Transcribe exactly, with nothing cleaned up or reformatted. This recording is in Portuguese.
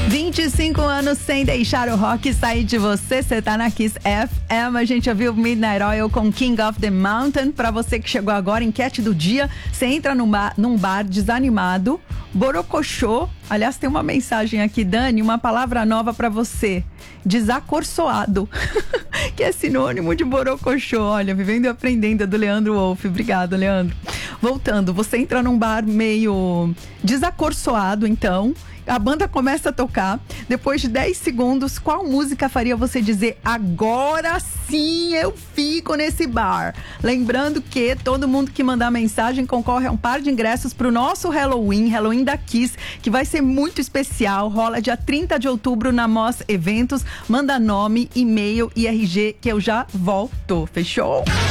vinte e cinco anos sem deixar o rock sair de você. Você tá na Kiss F M. A gente ouviu Midnight Oil com King of the Mountain. Pra você que chegou agora, enquete do dia. Você entra num bar, num bar desanimado, borocochô. Aliás, tem uma mensagem aqui, Dani, uma palavra nova pra você. Desacorçoado. Que é sinônimo de borocochô. Olha, vivendo e aprendendo, é do Leandro Wolff. Obrigada, Leandro. Voltando, você entra num bar meio desacorçoado, então. A banda começa a tocar. Depois de dez segundos, qual música faria você dizer: agora sim eu fico nesse bar? Lembrando que todo mundo que mandar mensagem concorre a um par de ingressos pro nosso Halloween, Halloween da Kiss, que vai ser muito especial. Rola dia trinta de outubro na Moss Eventos. Manda nome, e-mail e R G que eu já volto. Fechou?